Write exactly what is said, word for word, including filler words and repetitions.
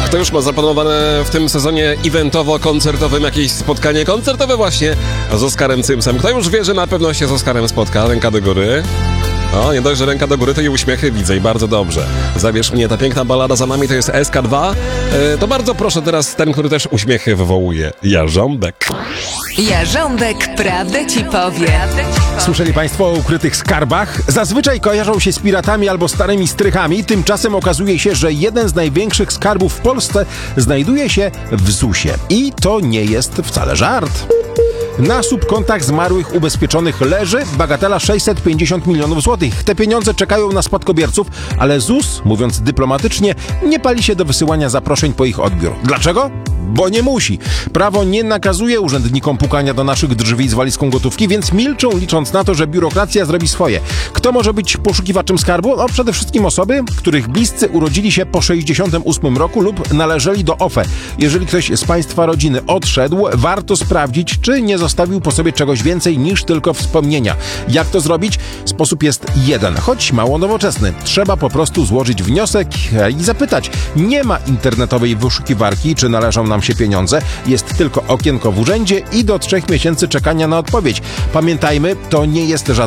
Kto już ma zaplanowane w tym sezonie eventowo-koncertowym jakieś spotkanie koncertowe właśnie z Oskarem Cymsem? Kto już wie, że na pewno się z Oskarem spotka? Ręka do góry. O, nie dość, że ręka do góry, to i uśmiechy widzę i bardzo dobrze. Zabierz mnie, ta piękna balada za nami to jest S K dwa. E, to bardzo proszę teraz ten, który też uśmiechy wywołuje. Jarząbek. Jarząbek prawdę ci powie. Słyszeli Państwo o ukrytych skarbach? Zazwyczaj kojarzą się z piratami albo starymi strychami. Tymczasem okazuje się, że jeden z największych skarbów w Polsce znajduje się w zusie. I to nie jest wcale żart. Na subkontach zmarłych ubezpieczonych leży bagatela sześćset pięćdziesiąt milionów złotych. Te pieniądze czekają na spadkobierców, ale ZUS, mówiąc dyplomatycznie, nie pali się do wysyłania zaproszeń po ich odbiór. Dlaczego? Bo nie musi. Prawo nie nakazuje urzędnikom pukania do naszych drzwi z walizką gotówki, więc milczą, licząc na to, że biurokracja zrobi swoje. Kto może być poszukiwaczem skarbu? No przede wszystkim osoby, których bliscy urodzili się po sześćdziesiątym ósmym roku lub należeli do O F E. Jeżeli ktoś z Państwa rodziny odszedł, warto sprawdzić, czy nie zostawił po sobie czegoś więcej niż tylko wspomnienia. Jak to zrobić? Sposób jest jeden, choć mało nowoczesny. Trzeba po prostu złożyć wniosek i zapytać. Nie ma internetowej wyszukiwarki, czy należą nam się pieniądze. Jest tylko okienko w urzędzie i do trzech miesięcy czekania na odpowiedź. Pamiętajmy, to nie jest żadna